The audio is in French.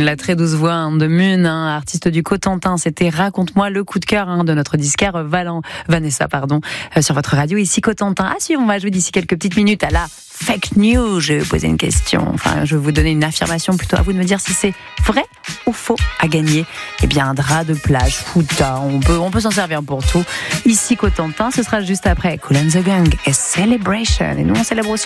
La très douce voix de Mun, artiste du Cotentin. C'était Raconte-moi, le coup de cœur de notre disquaire Vanessa, sur votre radio ici Cotentin. À suivre, on va jouer d'ici quelques petites minutes à la fake news. Je vais vous poser une question, je vais vous donner une affirmation, plutôt à vous de me dire si c'est vrai ou faux à gagner. Eh bien, un drap de plage, fouta, on peut s'en servir pour tout. Ici Cotentin, ce sera juste après Kool and the Gang et Celebration. Et nous, on célèbre aussi